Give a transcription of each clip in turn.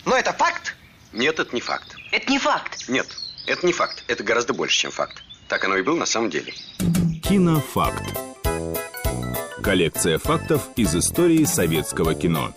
Но это факт? Нет, это не факт. Это не факт? Нет, это не факт. Это гораздо больше, чем факт. Так оно и было на самом деле. Кинофакт. Коллекция фактов из истории советского кино.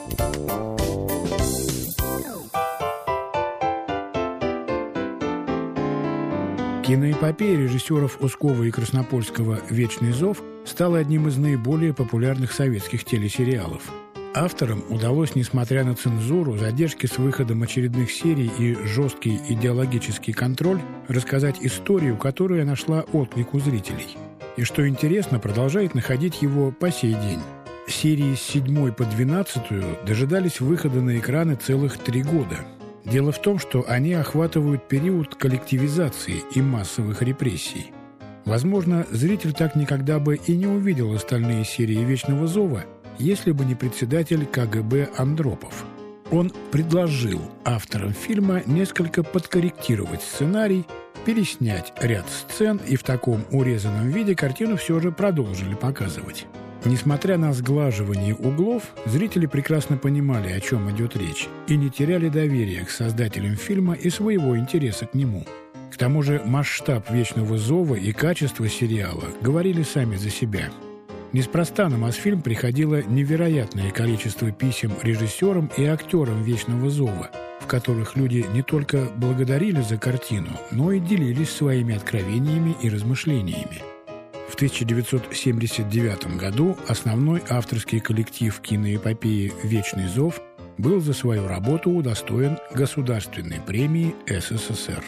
Киноэпопея режиссеров Ускова и Краснопольского «Вечный зов» стала одним из наиболее популярных советских телесериалов. Авторам удалось, несмотря на цензуру, задержки с выходом очередных серий и жесткий идеологический контроль, рассказать историю, которая нашла отклик у зрителей. И, что интересно, продолжает находить его по сей день. Серии с 7 по 12 дожидались выхода на экраны целых 3 года. Дело в том, что они охватывают период коллективизации и массовых репрессий. Возможно, зритель так никогда бы и не увидел остальные серии «Вечного зова», если бы не председатель КГБ Андропов. Он предложил авторам фильма несколько подкорректировать сценарий, переснять ряд сцен, и в таком урезанном виде картину все же продолжили показывать. Несмотря на сглаживание углов, зрители прекрасно понимали, о чем идет речь, и не теряли доверия к создателям фильма и своего интереса к нему. К тому же масштаб «Вечного зова» и качество сериала говорили сами за себя. Неспроста на Мосфильм приходило невероятное количество писем режиссерам и актерам «Вечного зова», в которых люди не только благодарили за картину, но и делились своими откровениями и размышлениями. В 1979 году основной авторский коллектив киноэпопеи «Вечный зов» был за свою работу удостоен Государственной премии СССР.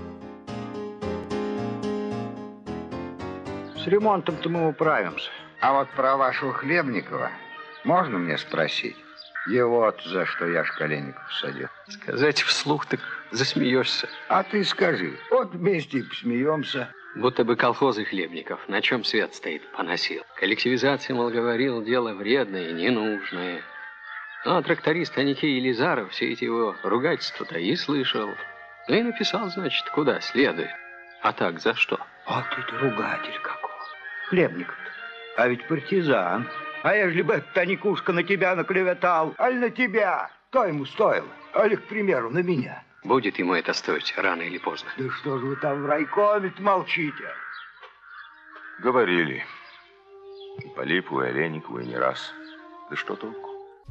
С ремонтом-то мы управимся. А вот про вашего Хлебникова можно мне спросить? Его-то за что я Шкаленников садил? Сказать вслух, так засмеешься. А ты скажи, вот вместе и посмеемся. Будто бы колхозы Хлебников, на чем свет стоит, поносил. Коллективизация, мол, говорил, дело вредное и ненужное. Ну, а тракторист Аникей Елизаров все эти его ругательства-то и слышал. Ну и написал, значит, куда следует. А так, за что? Вот ты ругатель какой. Хлебников-то, а ведь партизан. А ежели бы этот Аникушка на тебя наклеветал, аль на тебя, то ему стоило. Али, к примеру, на меня. Будет ему это стоить рано или поздно. Да что же вы там в райкоме молчите? Говорили. И по Липову, и Олейникову, и не раз. Да что толку?